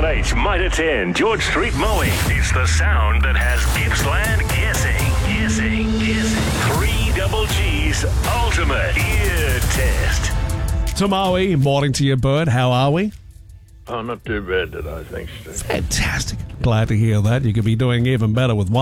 SMH Mitre 10 George Street Mowing. It's the sound that has Gippsland guessing. 3 Double G's ultimate ear test. Tomoe, morning to you, Bert. How are we? Oh, not too bad today, thanks, Steve. Fantastic. Glad to hear that. You could be doing even better with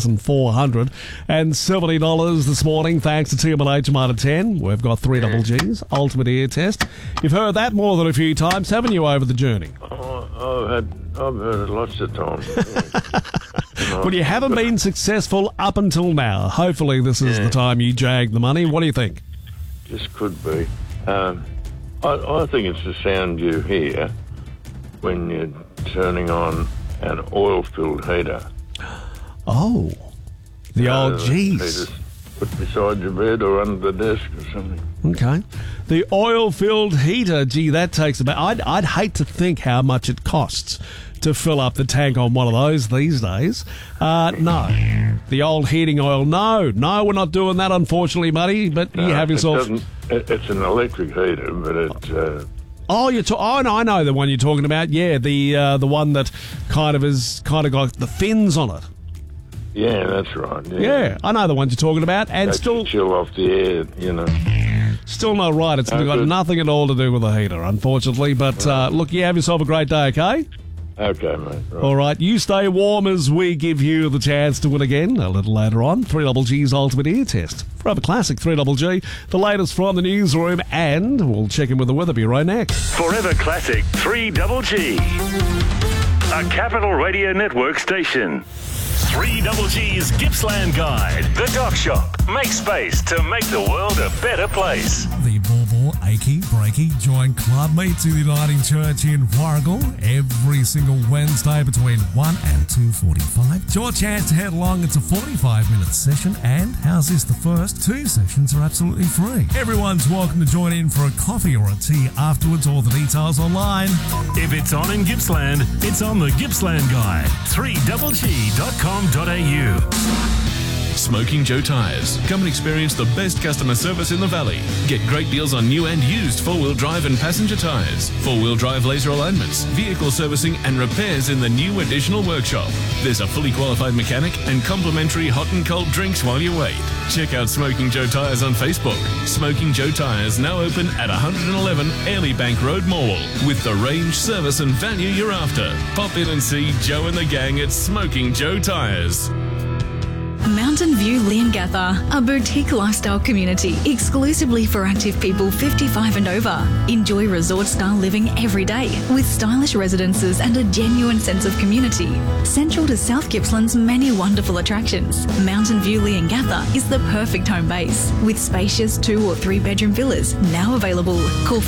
$1,470 this morning, thanks to TMH Mitre 10. We've got 3 Double G's, ultimate ear test. You've heard that more than a few times, haven't you, over the journey? Oh, I've heard it lots of times. Yeah. Well, you haven't been successful up until now. Hopefully this is the time you jag the money. What do you think? Just could be. I think it's the sound you hear when you're turning on an oil-filled heater. Oh, the old G's. Heaters put beside your bed or under the desk or something. Okay. The oil-filled heater, gee, that takes about... I'd hate to think how much it costs to fill up the tank on one of those these days. No. The old heating oil, no, we're not doing that, unfortunately, buddy, but you have yourself... It's an electric heater, but it's... Oh, no, I know the one you're talking about. Yeah, the one that kind of got the fins on it. Yeah, that's right. Yeah, I know the one you're talking about, and that's still chill off the air, you know. Still not right. It's got nothing at all to do with the heater, unfortunately. But look, you have yourself a great day, okay? Okay, mate. Right. All right, you stay warm as we give you the chance to win again a little later on. 3 Double G's ultimate ear test. Forever classic 3 Double G. The latest from the newsroom, and we'll check in with the weather bureau next. Forever classic 3 Double G. A Capital Radio Network station. 3 Double G's Gippsland Guide. The Dock Shop. Make space to make the world a better place. The Bauble Achy Breaky Joint Club meets at the Uniting Church in Warragul every single Wednesday between 1 and 2:45. It's your chance to head along. It's a 45-minute session, and how's this? The first 2 sessions are absolutely free. Everyone's welcome to join in for a coffee or a tea afterwards. All the details online. If it's on in Gippsland, it's on the Gippsland Guide. 3doubleg.com.au. Smoking Joe Tyres. Come and experience the best customer service in the valley. Get great deals on new and used four-wheel drive and passenger tyres, four-wheel drive laser alignments, vehicle servicing and repairs in the new additional workshop. There's a fully qualified mechanic and complimentary hot and cold drinks while you wait. Check out Smoking Joe Tyres on Facebook. Smoking Joe Tyres now open at 111 Airlie Bank Road, Morwell, with the range, service and value you're after. Pop in and see Joe and the gang at Smoking Joe Tyres. Mountain View Leongatha, a boutique lifestyle community exclusively for active people 55 and over. Enjoy resort-style living every day with stylish residences and a genuine sense of community. Central to South Gippsland's many wonderful attractions, Mountain View Leongatha is the perfect home base with spacious 2 or 3 bedroom villas now available. Call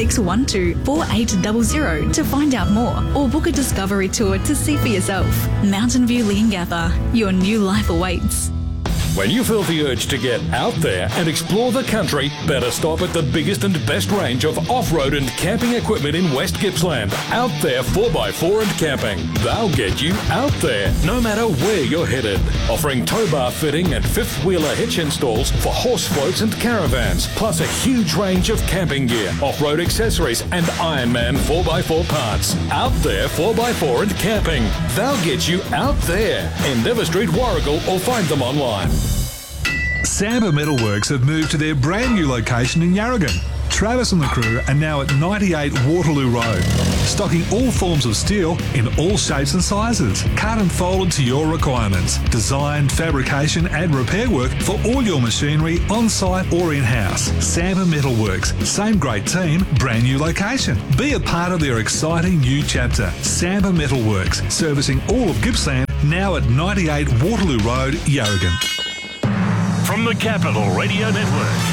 5612-4800 to find out more or book a discovery tour to see for yourself. Mountain View Leongatha, your new life awaits. When you feel the urge to get out there and explore the country, better stop at the biggest and best range of off-road and camping equipment in West Gippsland. Out There 4x4 and Camping. They'll get you out there, no matter where you're headed. Offering tow bar fitting and fifth-wheeler hitch installs for horse floats and caravans, plus a huge range of camping gear, off-road accessories and Ironman 4x4 parts. Out There 4x4 and Camping. They'll get you out there. Endeavour Street, Warragul, or find them online. Samba Metalworks have moved to their brand new location in Yarragon. Travis and the crew are now at 98 Waterloo Road, stocking all forms of steel in all shapes and sizes, cut and folded to your requirements. Design, fabrication and repair work for all your machinery on-site or in-house. Samba Metalworks, same great team, brand new location. Be a part of their exciting new chapter. Samba Metalworks, servicing all of Gippsland, now at 98 Waterloo Road, Yarragon. From the Capital Radio Network,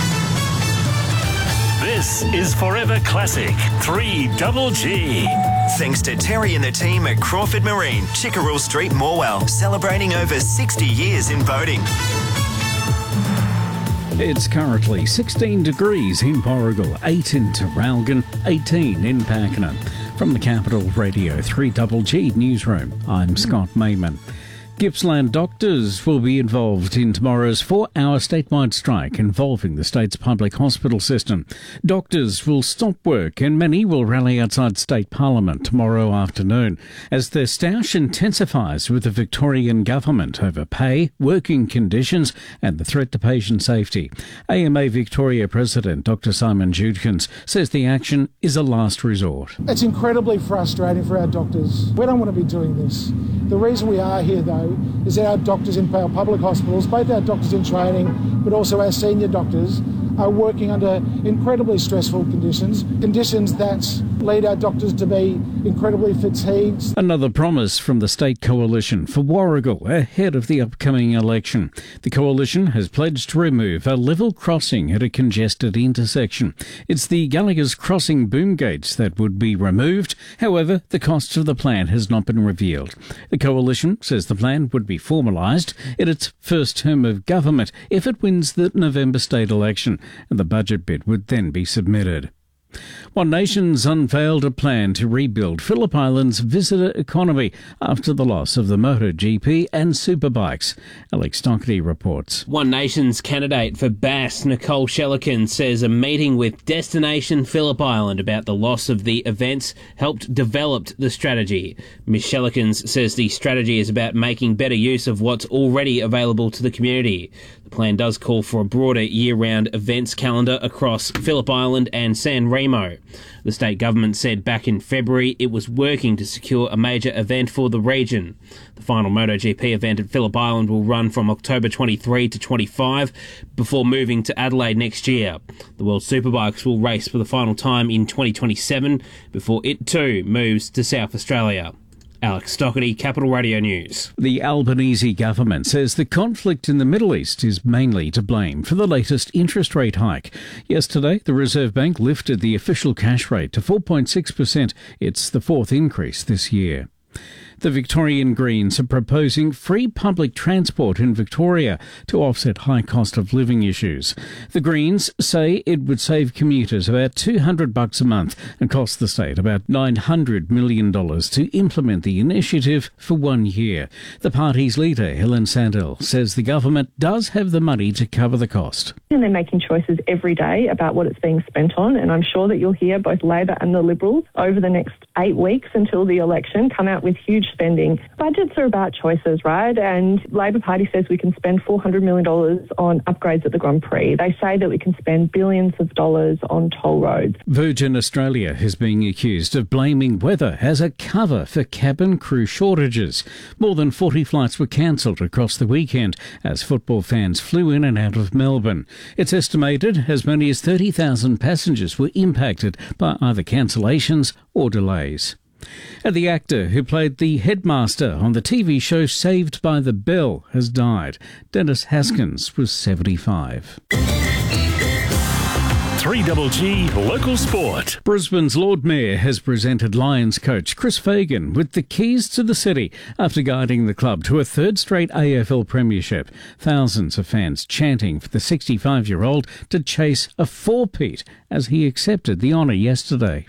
this is Forever Classic 3 Double G. Thanks to Terry and the team at Crawford Marine, Chickerell Street, Morwell, celebrating over 60 years in boating. It's currently 16 degrees in Warragul, 8 in Traralgon, 18 in Pakenham. From the Capital Radio 3 Double G newsroom, I'm Scott Mayman. Gippsland doctors will be involved in tomorrow's 4-hour statewide strike involving the state's public hospital system. Doctors will stop work and many will rally outside State Parliament tomorrow afternoon as their stoush intensifies with the Victorian government over pay, working conditions and the threat to patient safety. AMA Victoria President Dr Simon Judkins says the action is a last resort. It's incredibly frustrating for our doctors. We don't want to be doing this. The reason we are here, though, is our doctors in our public hospitals, both our doctors in training, but also our senior doctors, are working under incredibly stressful conditions that lead our doctors to be incredibly fatigued. Another promise from the State Coalition for Warragul ahead of the upcoming election. The coalition has pledged to remove a level crossing at a congested intersection. It's the Gallagher's Crossing boom gates that would be removed. However, the cost of the plan has not been revealed. The coalition says the plan would be formalised in its first term of government if it wins the November state election, and the budget bid would then be submitted. One Nation's unveiled a plan to rebuild Phillip Island's visitor economy after the loss of the MotoGP and Superbikes. Alex Doherty reports. One Nation's candidate for Bass, Nicole Shellican, says a meeting with Destination Phillip Island about the loss of the events helped develop the strategy. Ms Shellican says the strategy is about making better use of what's already available to the community. The plan does call for a broader year-round events calendar across Phillip Island and San Remo. The state government said back in February it was working to secure a major event for the region. The final MotoGP event at Phillip Island will run from October 23 to 25 before moving to Adelaide next year. The World Superbikes will race for the final time in 2027 before it too moves to South Australia. Alex Doherty, Capital Radio News. The Albanese government says the conflict in the Middle East is mainly to blame for the latest interest rate hike. Yesterday, the Reserve Bank lifted the official cash rate to 4.6%. It's the fourth increase this year. The Victorian Greens are proposing free public transport in Victoria to offset high cost of living issues. The Greens say it would save commuters about $200 a month and cost the state about $900 million to implement the initiative for 1 year. The party's leader, Helen Sandell, says the government does have the money to cover the cost. And they're making choices every day about what it's being spent on, and I'm sure that you'll hear both Labor and the Liberals over the next 8 weeks until the election come out with huge spending. Budgets are about choices, right? And Labor Party says we can spend $400 million on upgrades at the Grand Prix. They say that we can spend billions of dollars on toll roads. Virgin Australia is being accused of blaming weather as a cover for cabin crew shortages. More than 40 flights were cancelled across the weekend as football fans flew in and out of Melbourne. It's estimated as many as 30,000 passengers were impacted by either cancellations or delays. And the actor who played the headmaster on the TV show Saved by the Bell has died. Dennis Haskins was 75. 3GG Local Sport. Brisbane's Lord Mayor has presented Lions coach Chris Fagan with the keys to the city after guiding the club to a third straight AFL premiership. Thousands of fans chanting for the 65-year-old to chase a four-peat as he accepted the honour yesterday.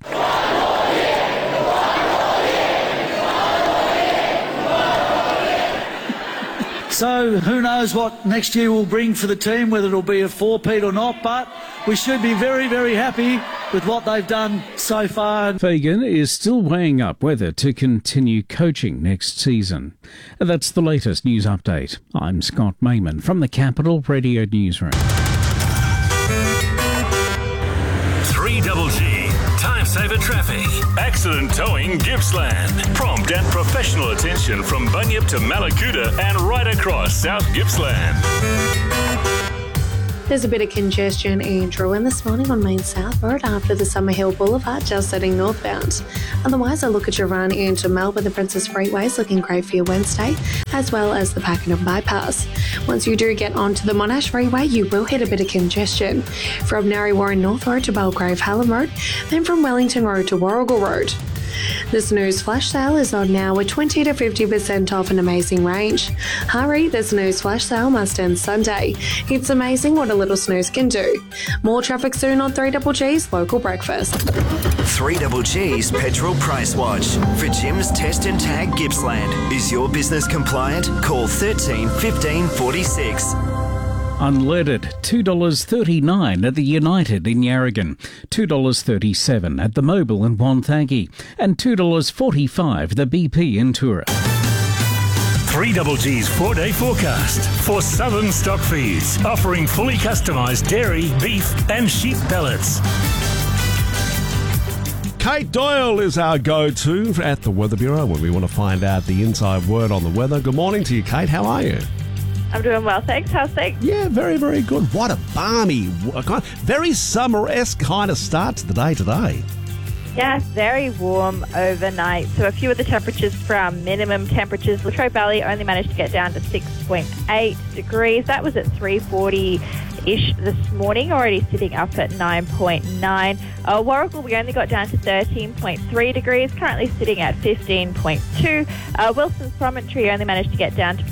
So who knows what next year will bring for the team, whether it'll be a four-peat or not, but we should be very, very happy with what they've done so far. Fagan is still weighing up whether to continue coaching next season. And that's the latest news update. I'm Scott Mayman from the Capital Radio Newsroom. 3GG. Time saver traffic. Accident towing Gippsland. Prompt and professional attention from Bunyip to Malakuta and right across South Gippsland. There's a bit of congestion in Drouin this morning on Main South Road after the Summerhill Boulevard, just heading northbound. Otherwise, a look at your run into Melbourne. The Princess Freeway is looking great for your Wednesday, as well as the Pakenham Bypass. Once you do get onto the Monash Freeway, you will hit a bit of congestion from Narre Warren North Road to Belgrave Hallam Road, then from Wellington Road to Warragul Road. The Snooze Flash Sale is on now with 20 to 50% off an amazing range. Hurry, the Snooze Flash Sale must end Sunday. It's amazing what a little snooze can do. More traffic soon on 3GG's Local Breakfast. 3GG's Petrol Price Watch. For Jim's Test and Tag Gippsland. Is your business compliant? Call 13 15 46. Unleaded, $2.39 at the United in Yarragon, $2.37 at the Mobile in Wonthaggi, and $2.45 the BP in Tura. 3GG's 4-day forecast for Southern Stock Feeds, offering fully customised dairy, beef and sheep pellets. Kate Doyle is our go-to at the Weather Bureau when we want to find out the inside word on the weather. Good morning to you, Kate. How are you? I'm doing well, thanks. How's things? Yeah, very, very good. What a balmy, very summer-esque kind of start to the day today. Yeah, very warm overnight. So a few of the temperatures from minimum temperatures. Latrobe Valley only managed to get down to 6.8 degrees. That was at 3:40-ish this morning, already sitting up at 9.9. Warragul, we only got down to 13.3 degrees, currently sitting at 15.2. Wilson's Promontory only managed to get down to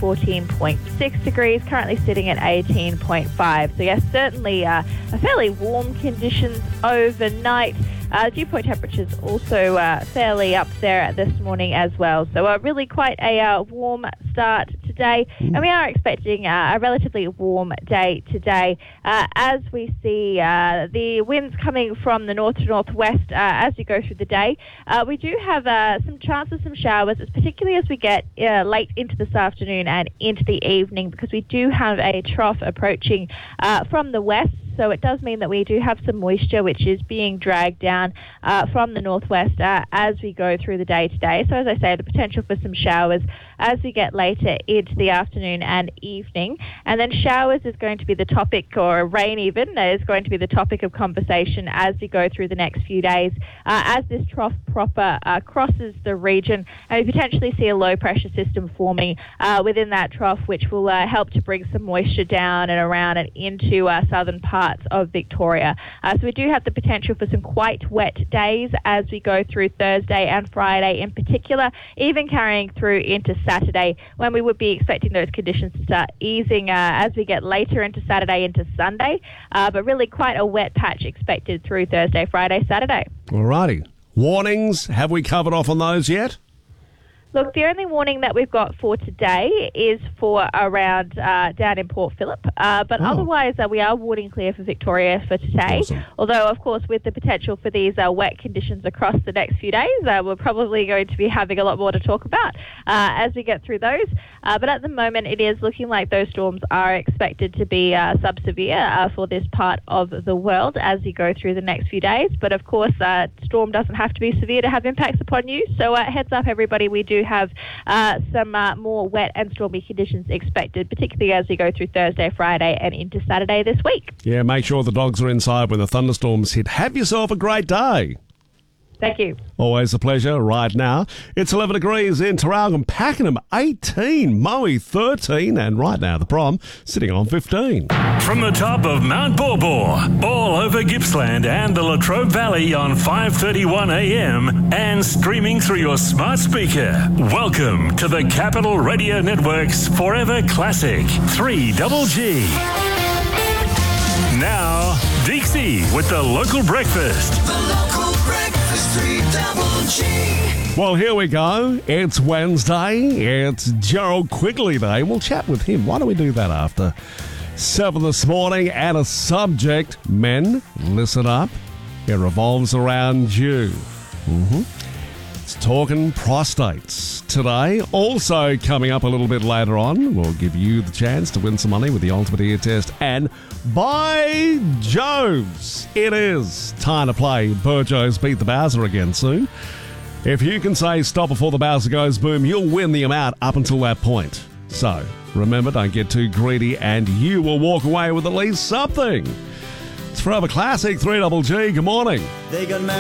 14.6 degrees, currently sitting at 18.5. So yes, certainly fairly warm conditions overnight. Dew point temperatures also fairly up there this morning as well. So really quite a warm start today. And we are expecting a relatively warm day today as we see the winds coming from the north to northwest as we go through the day. We do have some chance of some showers, particularly as we get late into this afternoon and into the evening, because we do have a trough approaching from the west. So it does mean that we do have some moisture which is being dragged down from the northwest as we go through the day today. So as I say, the potential for some showers as we get later into the afternoon and evening. And then showers is going to be the topic, or rain even, is going to be the topic of conversation as we go through the next few days as this trough proper crosses the region. And we potentially see a low pressure system forming within that trough, which will help to bring some moisture down and around and into southern parts of Victoria. So we do have the potential for some quite wet days as we go through Thursday and Friday in particular, even carrying through into Saturday, when we would be expecting those conditions to start easing as we get later into Saturday into Sunday. But really quite a wet patch expected through Thursday, Friday, Saturday. Alrighty. Warnings, have we covered off on those yet? Look, the only warning that we've got for today is for around down in Port Phillip. But otherwise, we are warning clear for Victoria for today. Awesome. Although, of course, with the potential for these wet conditions across the next few days, we're probably going to be having a lot more to talk about as we get through those. But at the moment, it is looking like those storms are expected to be sub-severe for this part of the world as we go through the next few days. But, of course, storm doesn't have to be severe to have impacts upon you. So heads up, everybody, we do have some more wet and stormy conditions expected, particularly as we go through Thursday, Friday and into Saturday this week. Yeah, make sure the dogs are inside when the thunderstorms hit. Have yourself a great day. Thank you. Always a pleasure. Right now, it's 11 degrees in Tarragum, Pakenham 18, Moe 13, and right now the Prom sitting on 15. From the top of Mount Borbor, all over Gippsland and the Latrobe Valley on 5:31 a.m. and streaming through your smart speaker. Welcome to the Capital Radio Network's Forever Classic 3GG. Now, Dixie with the local breakfast. The local breakfast 3GG. Well, here we go. It's Wednesday. It's Gerald Quigley Day. We'll chat with him. Why don't we do that after 7 this morning? And a subject, men, listen up. It revolves around you. It's talking prostates today. Also coming up a little bit later on, we'll give you the chance to win some money with the Ultimate Ear Test. And by Joves, it is time to play Burjo's Beat the Bowser again soon. If you can say stop before the Bowser goes boom, you'll win the amount up until that point. So remember, don't get too greedy and you will walk away with at least something. It's Forever Classic 3GG. Good morning. They got